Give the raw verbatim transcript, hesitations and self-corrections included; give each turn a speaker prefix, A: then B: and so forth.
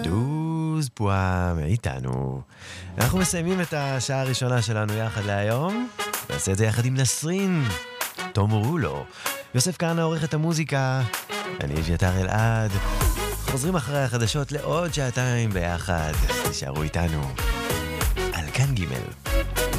A: דוז פואה מאיתנו. אנחנו מסיימים את השעה הראשונה שלנו יחד להיום. נעשה את זה יחד עם נסרין, תום רולו. יוסף כהנא עורך את המוזיקה. אני אביתר אלעד. חוזרים אחרי החדשות לעוד שעתיים ביחד. תישארו איתנו. על כאן ג'